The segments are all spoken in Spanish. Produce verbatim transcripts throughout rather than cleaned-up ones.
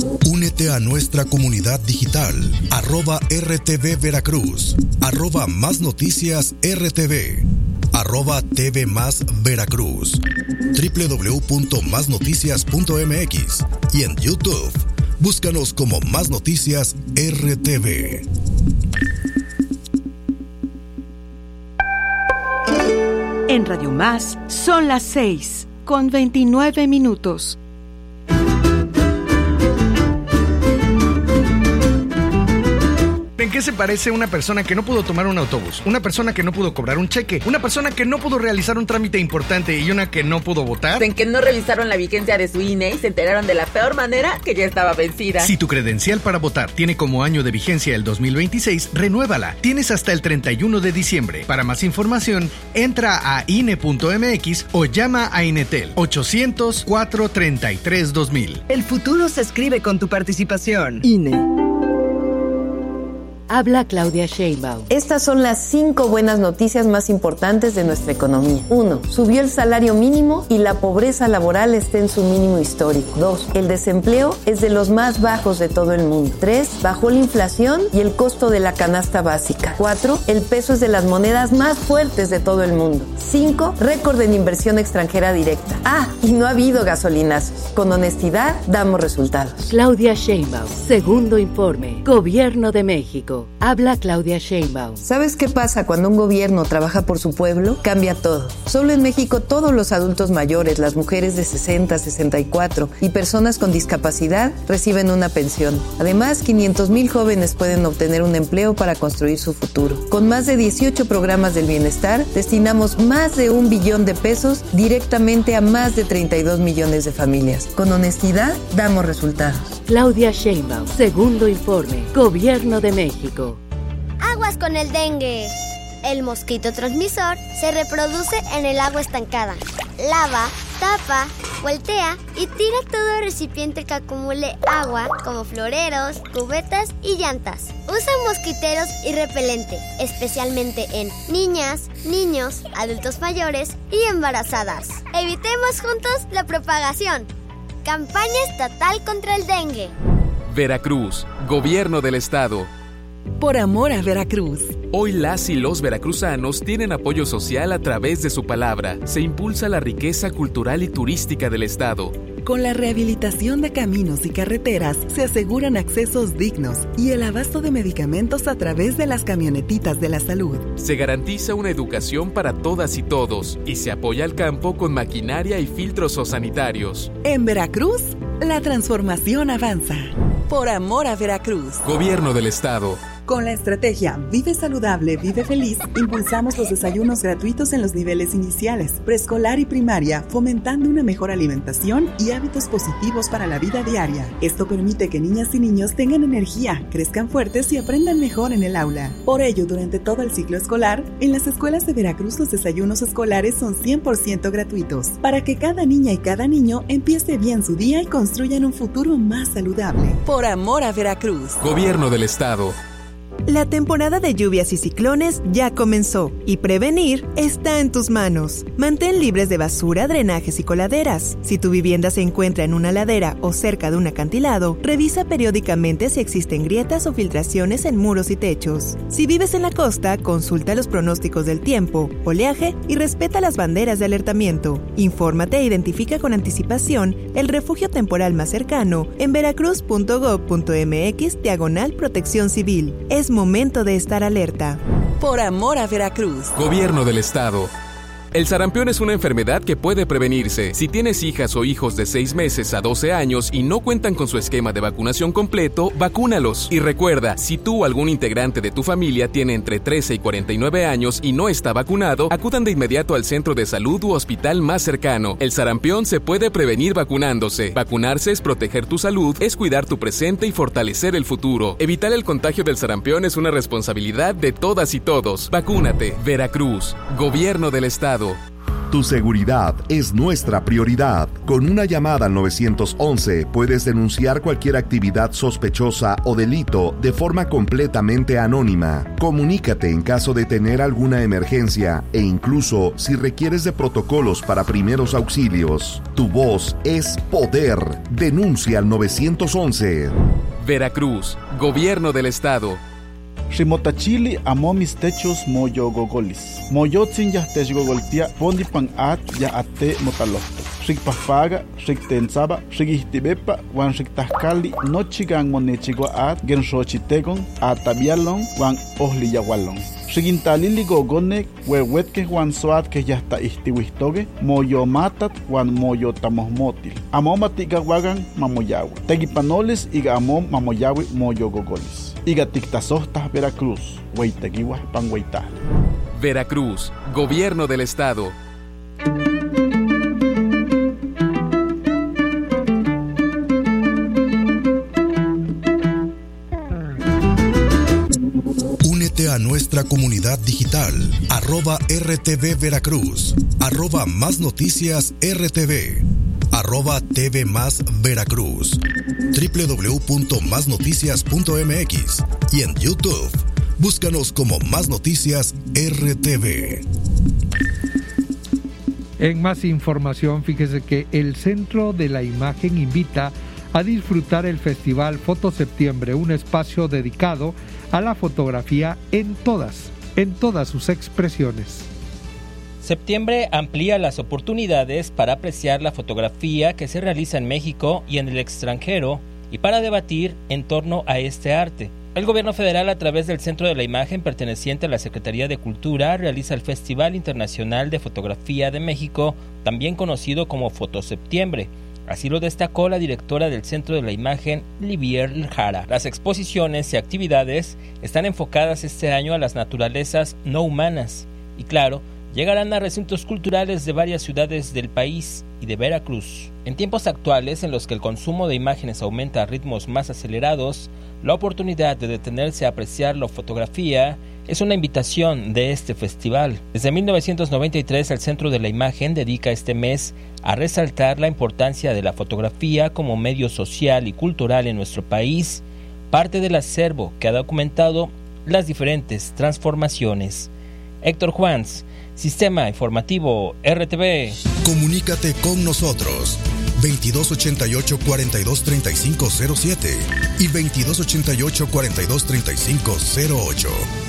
Únete a nuestra comunidad digital, arroba R T V Veracruz, arroba Más Noticias R T V, arroba T V Más Veracruz, doble u doble u doble u punto más noticias punto m x y en YouTube. Búscanos como Más Noticias R T V. En Radio Más son las seis con veintinueve minutos. ¿En qué se parece una persona que no pudo tomar un autobús? Una persona que no pudo cobrar un cheque, una persona que no pudo realizar un trámite importante y una que no pudo votar. En que no revisaron la vigencia de su I N E y se enteraron de la peor manera que ya estaba vencida. Si tu credencial para votar tiene como año de vigencia el dos mil veintiséis, renuévala. Tienes hasta el treinta y uno de diciembre. Para más información, entra a I N E punto m x o llama a Inetel ochocientos, cuatrocientos treinta y tres, dos mil. El futuro se escribe con tu participación. I N E. Habla Claudia Sheinbaum. Estas son las cinco buenas noticias más importantes de nuestra economía. Uno, subió el salario mínimo y la pobreza laboral está en su mínimo histórico. Dos, el desempleo es de los más bajos de todo el mundo. Tres, bajó la inflación y el costo de la canasta básica. Cuatro, el peso es de las monedas más fuertes de todo el mundo. Cinco, récord en inversión extranjera directa. Ah, y no ha habido gasolinazos. Con honestidad, damos resultados. Claudia Sheinbaum, segundo informe. Gobierno de México. Habla Claudia Sheinbaum. ¿Sabes qué pasa cuando un gobierno trabaja por su pueblo? Cambia todo. Solo en México todos los adultos mayores, las mujeres de sesenta, sesenta y cuatro y personas con discapacidad reciben una pensión. Además, quinientos mil jóvenes pueden obtener un empleo para construir su futuro. Con más de dieciocho programas del bienestar, destinamos más de un billón de pesos directamente a más de treinta y dos millones de familias. Con honestidad, damos resultados. Claudia Sheinbaum, segundo informe. Gobierno de México. Aguas con el dengue. El mosquito transmisor se reproduce en el agua estancada. Lava, tapa, voltea y tira todo recipiente que acumule agua, como floreros, cubetas y llantas. Usa mosquiteros y repelente, especialmente en niñas, niños, adultos mayores y embarazadas. Evitemos juntos la propagación. Campaña estatal contra el dengue. Veracruz, Gobierno del Estado. Por amor a Veracruz. Hoy las y los veracruzanos tienen apoyo social a través de su palabra. Se impulsa la riqueza cultural y turística del Estado. Con la rehabilitación de caminos y carreteras se aseguran accesos dignos y el abasto de medicamentos a través de las camionetitas de la salud. Se garantiza una educación para todas y todos y se apoya al campo con maquinaria y filtros sanitarios. En Veracruz, la transformación avanza. Por amor a Veracruz. Gobierno del Estado. Con la estrategia Vive Saludable, Vive Feliz, impulsamos los desayunos gratuitos en los niveles iniciales, preescolar y primaria, fomentando una mejor alimentación y hábitos positivos para la vida diaria. Esto permite que niñas y niños tengan energía, crezcan fuertes y aprendan mejor en el aula. Por ello, durante todo el ciclo escolar, en las escuelas de Veracruz los desayunos escolares son cien por ciento gratuitos, para que cada niña y cada niño empiece bien su día y construyan un futuro más saludable. Por amor a Veracruz. Gobierno del Estado. La temporada de lluvias y ciclones ya comenzó y prevenir está en tus manos. Mantén libres de basura, drenajes y coladeras. Si tu vivienda se encuentra en una ladera o cerca de un acantilado, revisa periódicamente si existen grietas o filtraciones en muros y techos. Si vives en la costa, consulta los pronósticos del tiempo, oleaje y respeta las banderas de alertamiento. Infórmate e identifica con anticipación el refugio temporal más cercano en veracruz punto gob punto mx diagonal protección civil. Es momento de estar alerta. Por amor a Veracruz. Gobierno del Estado. El sarampión es una enfermedad que puede prevenirse. Si tienes hijas o hijos de seis meses a doce años y no cuentan con su esquema de vacunación completo, vacúnalos. Y recuerda, si tú o algún integrante de tu familia tiene entre trece y cuarenta y nueve años y no está vacunado, acudan de inmediato al centro de salud u hospital más cercano. El sarampión se puede prevenir vacunándose. Vacunarse es proteger tu salud, es cuidar tu presente y fortalecer el futuro. Evitar el contagio del sarampión es una responsabilidad de todas y todos. Vacúnate. Veracruz, Gobierno del Estado. Tu seguridad es nuestra prioridad. Con una llamada al nueve once puedes denunciar cualquier actividad sospechosa o delito de forma completamente anónima. Comunícate en caso de tener alguna emergencia e incluso si requieres de protocolos para primeros auxilios. Tu voz es poder. Denuncia al nueve once. Veracruz, Gobierno del Estado. Ximotachili amo mis techos moyo gogolis. Moyotzin ya tech gogoltia pondi pan at ya ate motalohto. Xikpafaga, xiktensaba, xikihtibepa, wan xiktahkali, nochigan monechigua at, genxochitegon, atabialon, wan ohliyahualon. Xikintalili gogonek, huehuetke wan soat que ya está ihtiwihtoge, moyo matat, wan moyo tamohmotil. Amo matigawagan mamoyawe. Tegipanoles iga amo mamoyawe moyo gogolis. Iga tiktasohtas Veracruz, hueitegiwa pan hueita. Veracruz, Gobierno del Estado. Únete a nuestra comunidad digital, arroba R T V Veracruz, arroba Más Noticias R T V, arroba T V Más Veracruz, doble u doble u doble u punto más noticias punto m x y en YouTube. Búscanos como Más Noticias R T V. En más información, fíjese que el Centro de la Imagen invita a disfrutar el Festival Foto Septiembre, un espacio dedicado a la fotografía en todas, en todas sus expresiones. Septiembre amplía las oportunidades para apreciar la fotografía que se realiza en México y en el extranjero y para debatir en torno a este arte. El gobierno federal, a través del Centro de la Imagen perteneciente a la Secretaría de Cultura, realiza el Festival Internacional de Fotografía de México, también conocido como Foto Septiembre. Así lo destacó la directora del Centro de la Imagen, Livier Jara. Las exposiciones y actividades están enfocadas este año a las naturalezas no humanas y, claro, llegarán a recintos culturales de varias ciudades del país y de Veracruz. En tiempos actuales, en los que el consumo de imágenes aumenta a ritmos más acelerados, la oportunidad de detenerse a apreciar la fotografía es una invitación de este festival. Desde mil novecientos noventa y tres, el Centro de la Imagen dedica este mes a resaltar la importancia de la fotografía como medio social y cultural en nuestro país, parte del acervo que ha documentado las diferentes transformaciones. Héctor Juans, Sistema Informativo R T V. Comunícate con nosotros veintidós ochenta y ocho, cuarenta y dos, treinta y cinco cero siete y veintidós ochenta y ocho, cuarenta y dos, treinta y cinco cero ocho.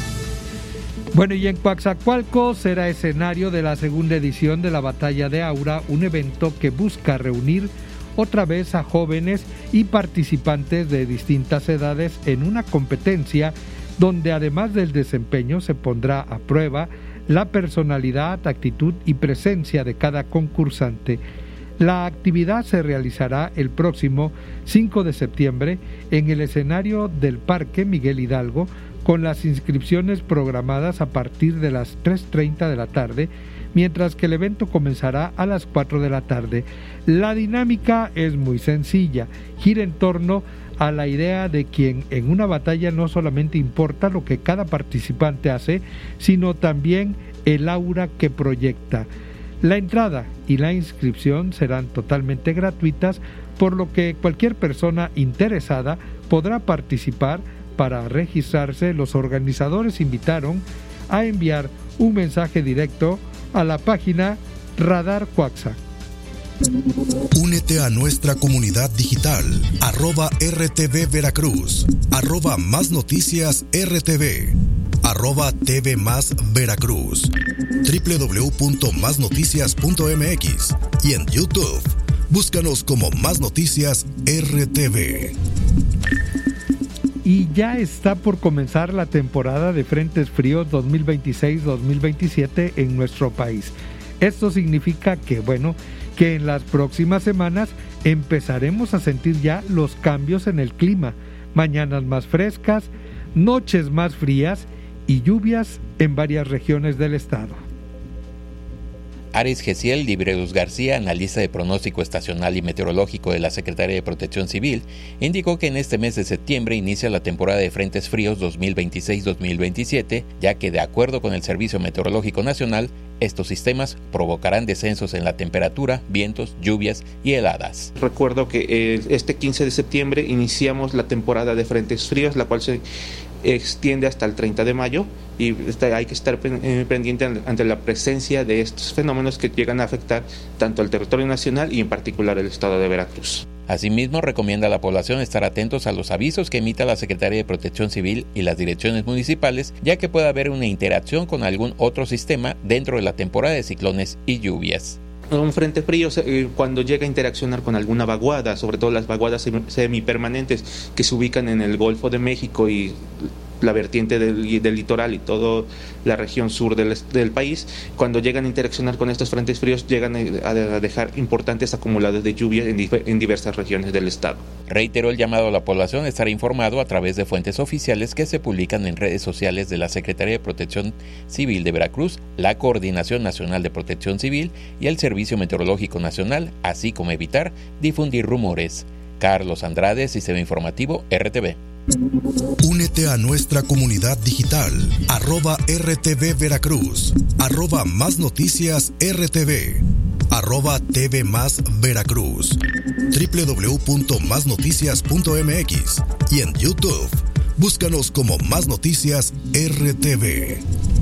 Bueno, y en Coatzacoalcos será escenario de la segunda edición de la Batalla de Aura, un evento que busca reunir otra vez a jóvenes y participantes de distintas edades en una competencia donde además del desempeño se pondrá a prueba la personalidad, actitud y presencia de cada concursante. La actividad se realizará el próximo cinco de septiembre en el escenario del Parque Miguel Hidalgo, con las inscripciones programadas a partir de las tres treinta de la tarde, mientras que el evento comenzará a las cuatro de la tarde. La dinámica es muy sencilla, gira en torno a la idea de quien en una batalla no solamente importa lo que cada participante hace, sino también el aura que proyecta. La entrada y la inscripción serán totalmente gratuitas, por lo que cualquier persona interesada podrá participar. Para registrarse, los organizadores invitaron a enviar un mensaje directo a la página Radar Coaxa. Únete a nuestra comunidad digital, arroba R T V Veracruz, arroba Más Noticias R T V, arroba T V Más Veracruz, doble u doble u doble u punto más noticias punto m x y en YouTube. Búscanos como Más Noticias R T V. Y ya está por comenzar la temporada de Frentes Fríos dos mil veintiséis dos mil veintisiete en nuestro país. Esto significa que, bueno, que en las próximas semanas empezaremos a sentir ya los cambios en el clima. Mañanas más frescas, noches más frías y lluvias en varias regiones del estado. Aris Gesiel Libreus García, analista de pronóstico estacional y meteorológico de la Secretaría de Protección Civil, indicó que en este mes de septiembre inicia la temporada de Frentes Fríos dos mil veintiséis dos mil veintisiete, ya que de acuerdo con el Servicio Meteorológico Nacional, Estos sistemas provocarán descensos en la temperatura, vientos, lluvias y heladas. Recuerdo que eh, este quince de septiembre iniciamos la temporada de frentes fríos, la cual se extiende hasta el treinta de mayo y está, hay que estar pendiente ante la presencia de estos fenómenos que llegan a afectar tanto al territorio nacional y en particular el estado de Veracruz. Asimismo, recomienda a la población estar atentos a los avisos que emita la Secretaría de Protección Civil y las direcciones municipales, ya que puede haber una interacción con algún otro sistema dentro de la temporada de ciclones y lluvias. Un frente frío, cuando llega a interaccionar con alguna vaguada, sobre todo las vaguadas semipermanentes que se ubican en el Golfo de México y la vertiente del, del litoral y toda la región sur del, del país, cuando llegan a interaccionar con estos frentes fríos llegan a dejar importantes acumulados de lluvia en, en diversas regiones del estado. Reiteró el llamado a la población a estar informado a través de fuentes oficiales que se publican en redes sociales de la Secretaría de Protección Civil de Veracruz, la Coordinación Nacional de Protección Civil y el Servicio Meteorológico Nacional, así como evitar difundir rumores. Carlos Andrade, Sistema Informativo R T V. Únete a nuestra comunidad digital, arroba R T V Veracruz, arroba Más Noticias R T V, arroba T V Más Veracruz, doble u doble u doble u punto más noticias punto m x y en YouTube. Búscanos como Más Noticias R T V.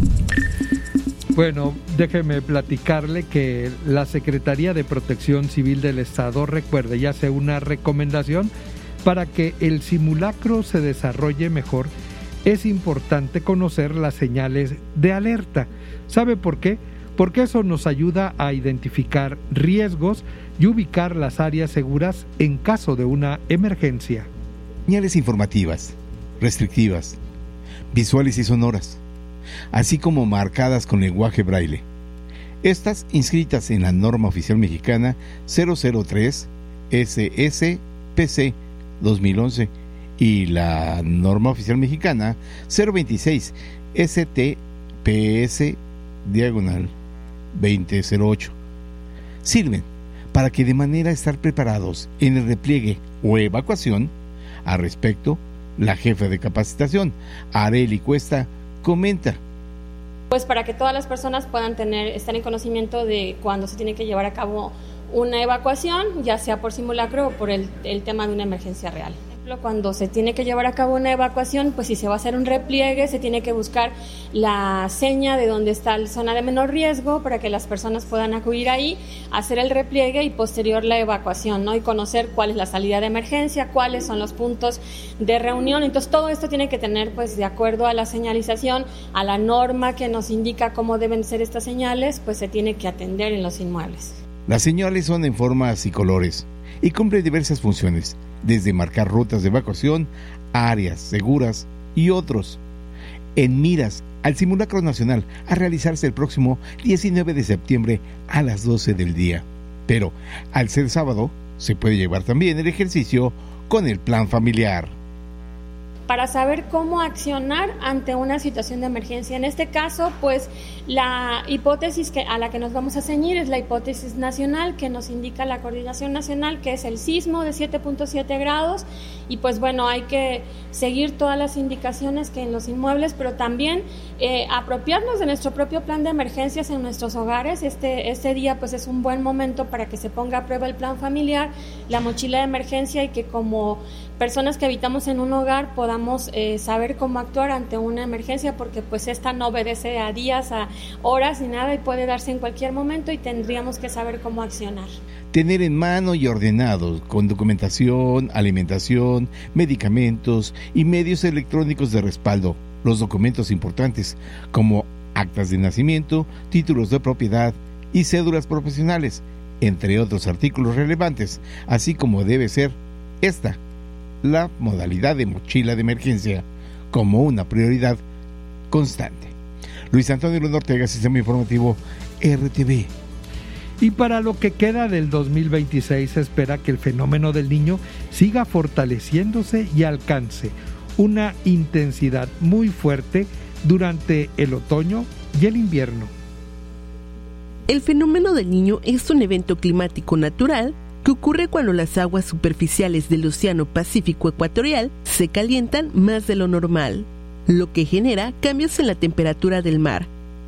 Bueno, déjeme platicarle que la Secretaría de Protección Civil del Estado, recuerde, ya hace una recomendación para que el simulacro se desarrolle mejor. Es importante conocer las señales de alerta. ¿Sabe por qué? Porque eso nos ayuda a identificar riesgos y ubicar las áreas seguras en caso de una emergencia. Señales informativas, restrictivas, visuales y sonoras, así como marcadas con lenguaje braille. Estas inscritas en la norma oficial mexicana cero cero tres S S P C dos mil once y la norma oficial mexicana cero veintiséis S T P S diagonal veinte cero ocho sirven para que de manera a estar preparados en el repliegue o evacuación. Al respecto, la jefa de capacitación, Arely Cuesta, comenta. Pues para que todas las personas puedan tener, estar en conocimiento de cuándo se tiene que llevar a cabo una evacuación, ya sea por simulacro o por el, el tema de una emergencia real. Por ejemplo, cuando se tiene que llevar a cabo una evacuación, pues si se va a hacer un repliegue, se tiene que buscar la seña de donde está la zona de menor riesgo para que las personas puedan acudir ahí, hacer el repliegue y posterior la evacuación, ¿no? Y conocer cuál es la salida de emergencia, cuáles son los puntos de reunión. Entonces todo esto tiene que tener, pues de acuerdo a la señalización, a la norma que nos indica cómo deben ser estas señales, pues se tiene que atender en los inmuebles. Las señales son en formas y colores y cumplen diversas funciones, desde marcar rutas de evacuación, áreas seguras y otros. En miras al simulacro nacional a realizarse el próximo diecinueve de septiembre a las doce del día. Pero al ser sábado, se puede llevar también el ejercicio con el plan familiar. Para saber cómo accionar ante una situación de emergencia. En este caso, pues la hipótesis que, a la que nos vamos a ceñir es la hipótesis nacional que nos indica la Coordinación Nacional, que es el sismo de siete punto siete grados, y pues bueno, hay que seguir todas las indicaciones que en los inmuebles, pero también eh, apropiarnos de nuestro propio plan de emergencias en nuestros hogares. Este, este día pues es un buen momento para que se ponga a prueba el plan familiar, la mochila de emergencia, y que como personas que habitamos en un hogar podamos eh, saber cómo actuar ante una emergencia, porque pues esta no obedece a días, a horas ni nada, y puede darse en cualquier momento y tendríamos que saber cómo accionar. Tener en mano y ordenados, con documentación, alimentación, medicamentos y medios electrónicos de respaldo, los documentos importantes como actas de nacimiento, títulos de propiedad y cédulas profesionales, entre otros artículos relevantes, así como debe ser esta, la modalidad de mochila de emergencia, como una prioridad constante. Luis Antonio Luna Ortega, Sistema Informativo R T V. Y para lo que queda del dos mil veintiséis se espera que el fenómeno del Niño siga fortaleciéndose y alcance una intensidad muy fuerte durante el otoño y el invierno. El fenómeno del Niño es un evento climático natural que ocurre cuando las aguas superficiales del Océano Pacífico Ecuatorial se calientan más de lo normal, lo que genera cambios en la temperatura del mar,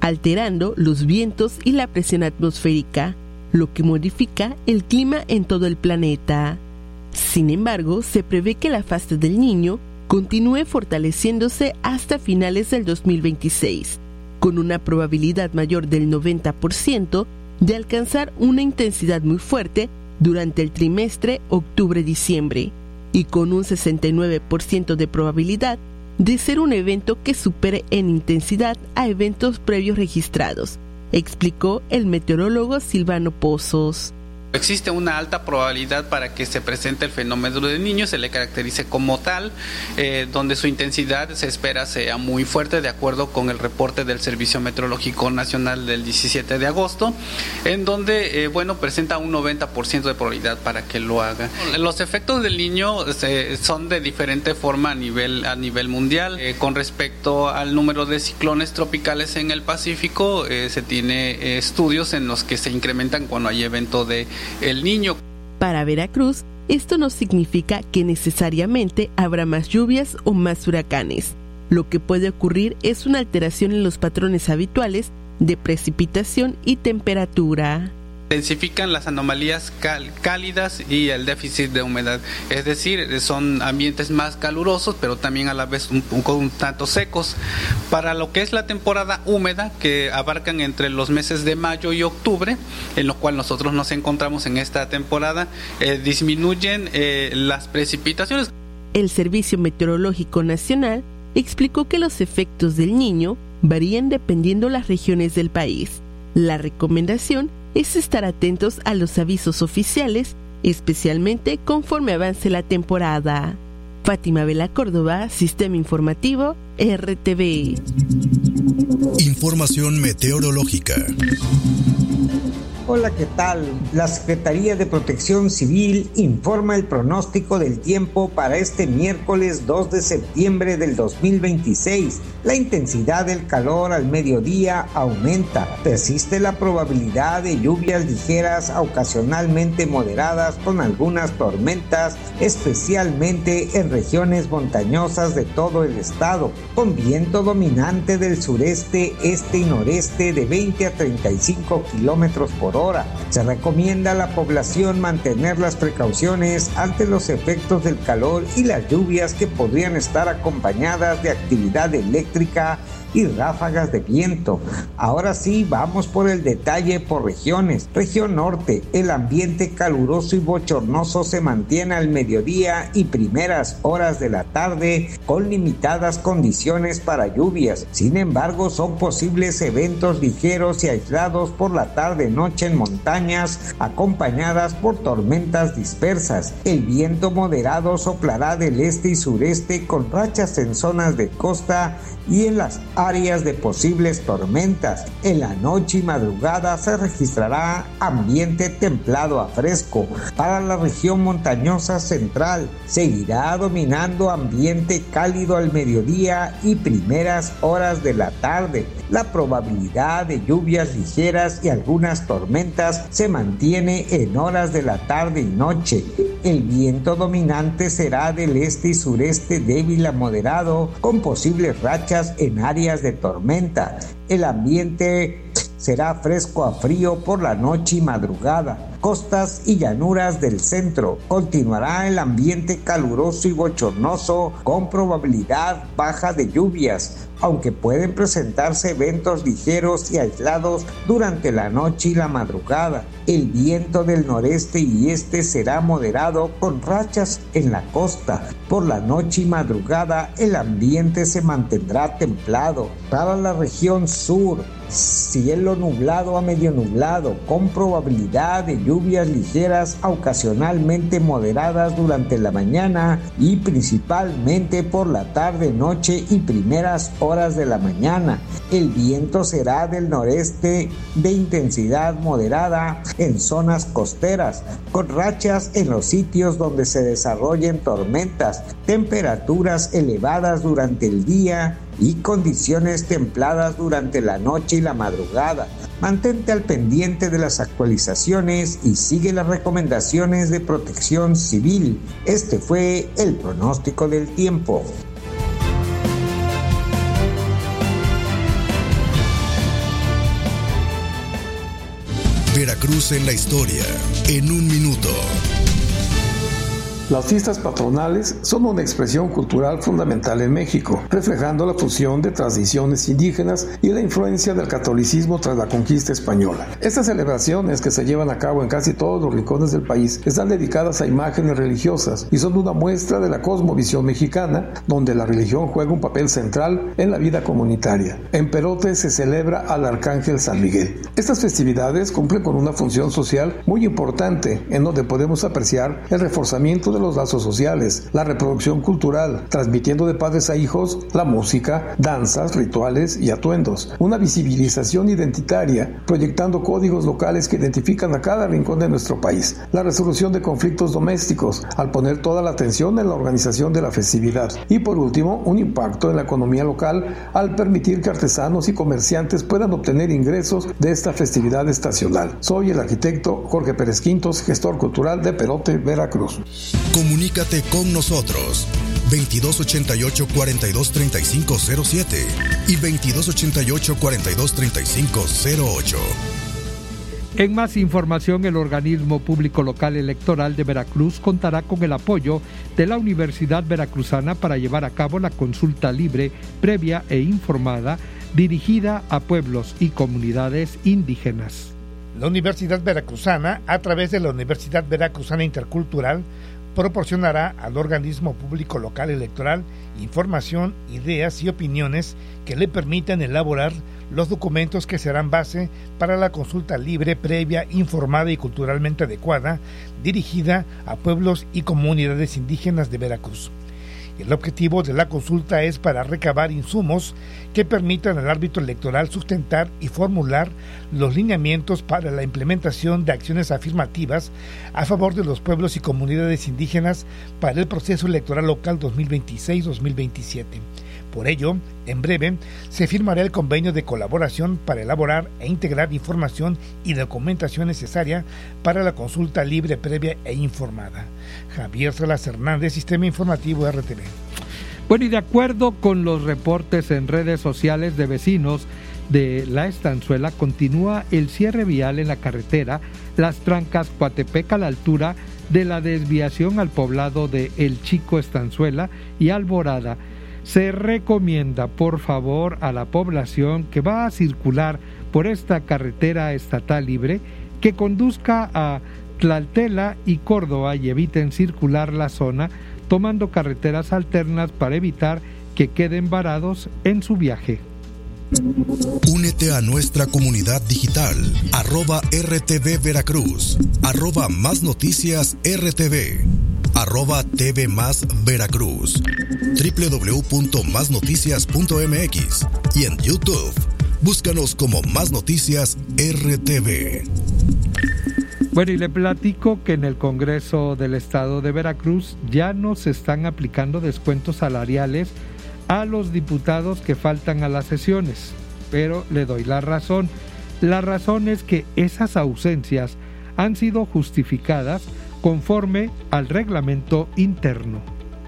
alterando los vientos y la presión atmosférica, lo que modifica el clima en todo el planeta. Sin embargo, se prevé que la fase del Niño continúe fortaleciéndose hasta finales del dos mil veintiséis, con una probabilidad mayor del noventa por ciento de alcanzar una intensidad muy fuerte durante el trimestre octubre-diciembre, y con un sesenta y nueve por ciento de probabilidad de ser un evento que supere en intensidad a eventos previos registrados, explicó el meteorólogo Silvano Pozos. Existe una alta probabilidad para que se presente el fenómeno del Niño, se le caracterice como tal, eh, donde su intensidad se espera sea muy fuerte, de acuerdo con el reporte del Servicio Meteorológico Nacional del diecisiete de agosto, en donde, eh, bueno, presenta un noventa por ciento de probabilidad para que lo haga. Los efectos del Niño eh, son de diferente forma a nivel, a nivel mundial. Eh, con respecto al número de ciclones tropicales en el Pacífico, eh, se tiene eh, estudios en los que se incrementan cuando hay evento de El Niño. Para Veracruz, esto no significa que necesariamente habrá más lluvias o más huracanes. Lo que puede ocurrir es una alteración en los patrones habituales de precipitación y temperatura. Intensifican las anomalías cal- cálidas y el déficit de humedad, es decir, son ambientes más calurosos pero también a la vez un, un, un tanto secos. Para lo que es la temporada húmeda, que abarcan entre los meses de mayo y octubre, en lo cual nosotros nos encontramos en esta temporada, eh, disminuyen eh, las precipitaciones. El Servicio Meteorológico Nacional explicó que los efectos del Niño varían dependiendo las regiones del país. La recomendación es estar atentos a los avisos oficiales, especialmente conforme avance la temporada. Fátima Vela Córdoba, Sistema Informativo, R T V. Información meteorológica. Hola, ¿qué tal? La Secretaría de Protección Civil informa el pronóstico del tiempo para este miércoles dos de septiembre del dos mil veintiséis. La intensidad del calor al mediodía aumenta. Persiste la probabilidad de lluvias ligeras a ocasionalmente moderadas con algunas tormentas, especialmente en regiones montañosas de todo el estado, con viento dominante del sureste, este y noreste de veinte a treinta y cinco kilómetros por hora. Se recomienda a la población mantener las precauciones ante los efectos del calor y las lluvias que podrían estar acompañadas de actividad eléctrica y ráfagas de viento. Ahora sí, vamos por el detalle por regiones. Región norte, el ambiente caluroso y bochornoso se mantiene al mediodía y primeras horas de la tarde, con limitadas condiciones para lluvias. Sin embargo, son posibles eventos ligeros y aislados por la tarde-noche en montañas, acompañadas por tormentas dispersas. El viento moderado soplará del este y sureste, con rachas en zonas de costa y en las áreas de posibles tormentas. En la noche y madrugada se registrará ambiente templado a fresco. Para la región montañosa central, seguirá dominando ambiente cálido al mediodía y primeras horas de la tarde. La probabilidad de lluvias ligeras y algunas tormentas se mantiene en horas de la tarde y noche. El viento dominante será del este y sureste débil a moderado, con posibles rachas en áreas de tormenta. El ambiente será fresco a frío por la noche y madrugada. Costas y llanuras del centro, continuará el ambiente caluroso y bochornoso, con probabilidad baja de lluvias, aunque pueden presentarse eventos ligeros y aislados durante la noche y la madrugada. El viento del noreste y este será moderado, con rachas en la costa. Por la noche y madrugada el ambiente se mantendrá templado. Para la región sur, cielo nublado a medio nublado, con probabilidad de lluvias ligeras a ocasionalmente moderadas durante la mañana y principalmente por la tarde, noche y primeras horas de la mañana. El viento será del noreste de intensidad moderada en zonas costeras, con rachas en los sitios donde se desarrollen tormentas, temperaturas elevadas durante el día y condiciones templadas durante la noche y la madrugada. Mantente al pendiente de las actualizaciones y sigue las recomendaciones de Protección Civil. Este fue el pronóstico del tiempo. Veracruz en la historia, en un minuto. Las fiestas patronales son una expresión cultural fundamental en México, reflejando la fusión de tradiciones indígenas y la influencia del catolicismo tras la conquista española. Estas celebraciones, que se llevan a cabo en casi todos los rincones del país, están dedicadas a imágenes religiosas y son una muestra de la cosmovisión mexicana, donde la religión juega un papel central en la vida comunitaria. En Perote se celebra al Arcángel San Miguel. Estas festividades cumplen con una función social muy importante, en donde podemos apreciar el reforzamiento de los lazos sociales, la reproducción cultural, transmitiendo de padres a hijos la música, danzas, rituales y atuendos, una visibilización identitaria, proyectando códigos locales que identifican a cada rincón de nuestro país, la resolución de conflictos domésticos, al poner toda la atención en la organización de la festividad, y por último, un impacto en la economía local al permitir que artesanos y comerciantes puedan obtener ingresos de esta festividad estacional. Soy el arquitecto Jorge Pérez Quintos, gestor cultural de Perote, Veracruz. Comunícate con nosotros veintidós ochenta y ocho, cuarenta y dos, treinta y cinco cero siete y veintidós ochenta y ocho, cuarenta y dos, treinta y cinco cero ocho. En más información, el organismo público local electoral de Veracruz contará con el apoyo de la Universidad Veracruzana para llevar a cabo la consulta libre, previa e informada dirigida a pueblos y comunidades indígenas. La Universidad Veracruzana, a través de la Universidad Veracruzana Intercultural, proporcionará al organismo público local electoral información, ideas y opiniones que le permitan elaborar los documentos que serán base para la consulta libre, previa, informada y culturalmente adecuada, dirigida a pueblos y comunidades indígenas de Veracruz. El objetivo de la consulta es para recabar insumos que permitan al árbitro electoral sustentar y formular los lineamientos para la implementación de acciones afirmativas a favor de los pueblos y comunidades indígenas para el proceso electoral local dos mil veintiséis dos mil veintisiete. Por ello, en breve, se firmará el convenio de colaboración para elaborar e integrar información y documentación necesaria para la consulta libre, previa e informada. Javier Salas Hernández, Sistema Informativo R T V. Bueno, y de acuerdo con los reportes en redes sociales de vecinos de La Estanzuela, continúa el cierre vial en la carretera Las Trancas Coatepec a la altura de la desviación al poblado de El Chico Estanzuela y Alborada. Se recomienda, por favor, a la población que va a circular por esta carretera estatal libre que conduzca a Tlaltela y Córdoba y eviten circular la zona tomando carreteras alternas para evitar que queden varados en su viaje. Únete a nuestra comunidad digital, arroba R T V Veracruz, arroba Más Noticias R T V, arroba T V Más Veracruz, doble u doble u doble u punto más noticias punto m x y en YouTube, búscanos como Más Noticias R T V. Bueno, y le platico que en el Congreso del Estado de Veracruz ya no se están aplicando descuentos salariales a los diputados que faltan a las sesiones, pero le doy la razón. La razón es que esas ausencias han sido justificadas conforme al reglamento interno.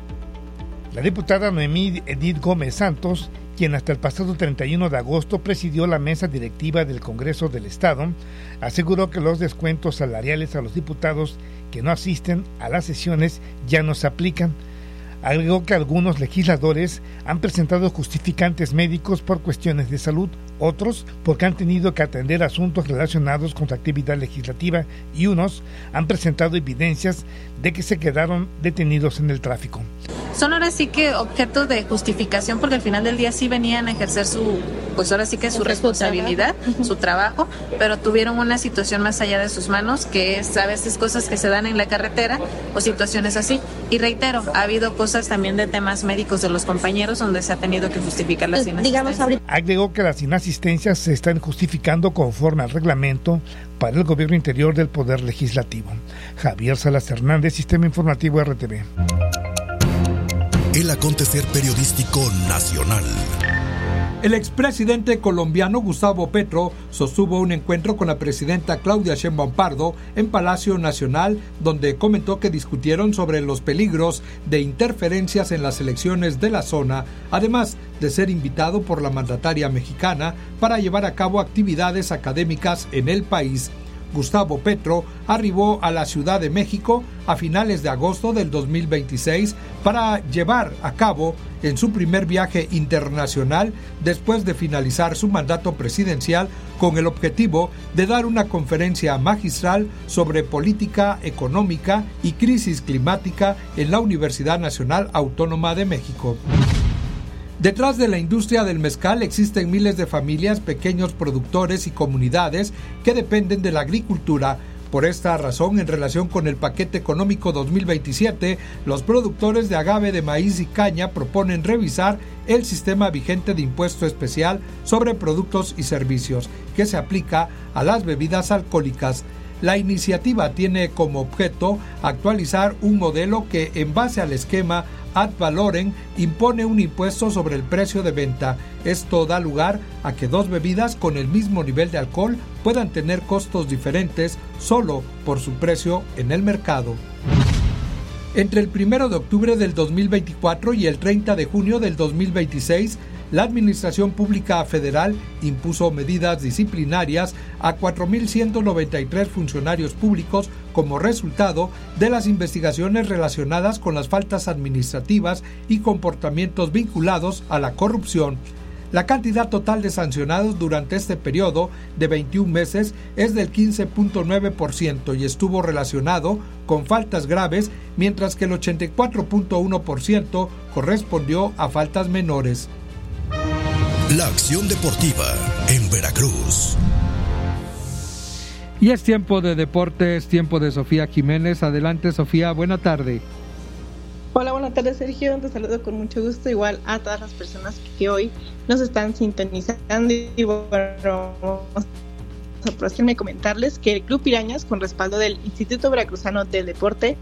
La diputada Noemí Edith Gómez Santos, quien hasta el pasado treinta y uno de agosto presidió la mesa directiva del Congreso del Estado, aseguró que los descuentos salariales a los diputados que no asisten a las sesiones ya no se aplican. Agregó que algunos legisladores han presentado justificantes médicos por cuestiones de salud, otros porque han tenido que atender asuntos relacionados con su actividad legislativa y unos han presentado evidencias de que se quedaron detenidos en el tráfico. Son ahora sí que objeto de justificación porque al final del día sí venían a ejercer su, pues ahora sí que su responsabilidad, su trabajo, pero tuvieron una situación más allá de sus manos, que es a veces cosas que se dan en la carretera o situaciones así. Y reitero, ha habido cosas también de temas médicos de los compañeros donde se ha tenido que justificar las inasistencias. Agregó que las inasistencias se están justificando conforme al reglamento para el gobierno interior del Poder Legislativo. Javier Salas Hernández, Sistema Informativo R T V. El acontecer periodístico nacional. El expresidente colombiano Gustavo Petro sostuvo un encuentro con la presidenta Claudia Sheinbaum Pardo en Palacio Nacional, donde comentó que discutieron sobre los peligros de interferencias en las elecciones de la zona, además de ser invitado por la mandataria mexicana para llevar a cabo actividades académicas en el país. Gustavo Petro, arribó a la Ciudad de México a finales de agosto del dos mil veintiséis para llevar a cabo en su primer viaje internacional después de finalizar su mandato presidencial con el objetivo de dar una conferencia magistral sobre política económica y crisis climática en la Universidad Nacional Autónoma de México. Detrás de la industria del mezcal existen miles de familias, pequeños productores y comunidades que dependen de la agricultura. Por esta razón, en relación con el paquete económico dos mil veintisiete, los productores de agave de maíz y caña proponen revisar el sistema vigente de impuesto especial sobre productos y servicios que se aplica a las bebidas alcohólicas. La iniciativa tiene como objeto actualizar un modelo que, en base al esquema ad valorem, impone un impuesto sobre el precio de venta. Esto da lugar a que dos bebidas con el mismo nivel de alcohol puedan tener costos diferentes solo por su precio en el mercado. Entre el primero de octubre del dos mil veinticuatro y el treinta de junio del dos mil veintiséis, la Administración Pública Federal impuso medidas disciplinarias a cuatro mil ciento noventa y tres funcionarios públicos como resultado de las investigaciones relacionadas con las faltas administrativas y comportamientos vinculados a la corrupción. La cantidad total de sancionados durante este periodo de veintiún meses es del quince punto nueve por ciento y estuvo relacionado con faltas graves, mientras que el ochenta y cuatro punto uno por ciento correspondió a faltas menores. La acción deportiva en Veracruz. Y es tiempo de deportes, tiempo de Sofía Jiménez. Adelante, Sofía, buena tarde. Hola, buenas tardes, Sergio. Te saludo con mucho gusto, igual a todas las personas que hoy nos están sintonizando. Y bueno, vamos a procederme a comentarles que el Club Pirañas, con respaldo del Instituto Veracruzano del Deporte,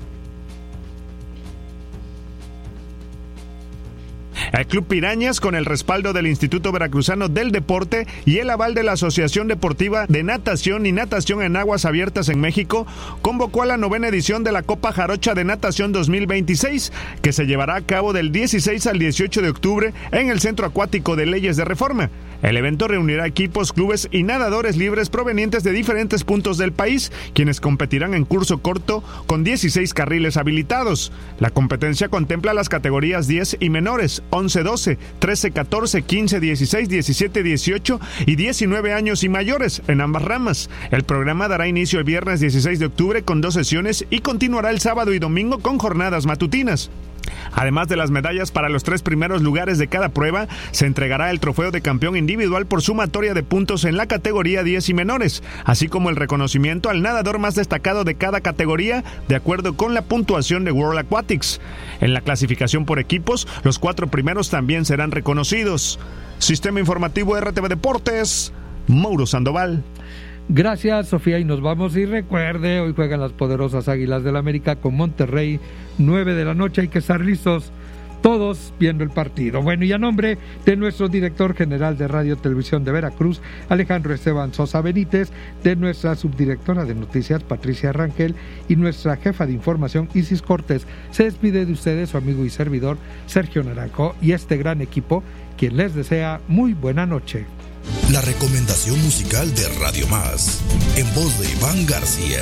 El Club Pirañas, con el respaldo del Instituto Veracruzano del Deporte y el aval de la Asociación Deportiva de Natación y Natación en Aguas Abiertas en México, convocó a la novena edición de la Copa Jarocha de Natación dos mil veintiséis, que se llevará a cabo del dieciséis al dieciocho de octubre en el Centro Acuático de Leyes de Reforma. El evento reunirá equipos, clubes y nadadores libres provenientes de diferentes puntos del país, quienes competirán en curso corto con dieciséis carriles habilitados. La competencia contempla las categorías diez y menores, once doce, trece catorce, quince dieciséis, diecisiete dieciocho y diecinueve años y mayores en ambas ramas. El programa dará inicio el viernes dieciséis de octubre con dos sesiones y continuará el sábado y domingo con jornadas matutinas. Además de las medallas para los tres primeros lugares de cada prueba, se entregará el trofeo de campeón individual por sumatoria de puntos en la categoría diez y menores, así como el reconocimiento al nadador más destacado de cada categoría, de acuerdo con la puntuación de World Aquatics. En la clasificación por equipos, los cuatro primeros también serán reconocidos. Sistema Informativo R T V Deportes, Mauro Sandoval. Gracias, Sofía, y nos vamos. Y recuerde, hoy juegan las poderosas Águilas del América con Monterrey, nueve de la noche. Hay que estar listos todos viendo el partido. Bueno, y a nombre de nuestro director general de Radio Televisión de Veracruz, Alejandro Esteban Sosa Benítez, de nuestra subdirectora de noticias, Patricia Rangel, y nuestra jefa de información, Isis Cortés, se despide de ustedes su amigo y servidor, Sergio Naranjo, y este gran equipo, quien les desea muy buena noche. La recomendación musical de Radio Más, en voz de Iván García.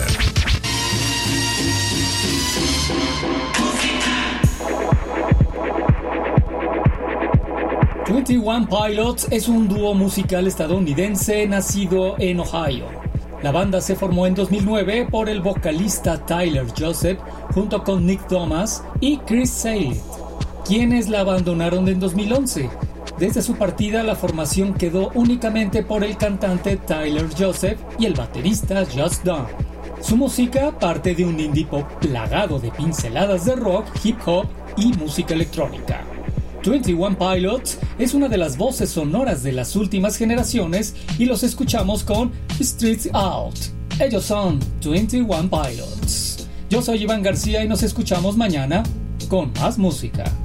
veintiuno Pilots es un dúo musical estadounidense nacido en Ohio. La banda se formó en dos mil nueve por el vocalista Tyler Joseph junto con Nick Thomas y Chris Saleh, quienes la abandonaron en dos mil once. Desde su partida, la formación quedó únicamente por el cantante Tyler Joseph y el baterista Just Dunn. Su música parte de un indie pop plagado de pinceladas de rock, hip hop y música electrónica. veintiuno Pilots es una de las voces sonoras de las últimas generaciones y los escuchamos con Streets Out. Ellos son veintiuno Pilots. Yo soy Iván García y nos escuchamos mañana con más música.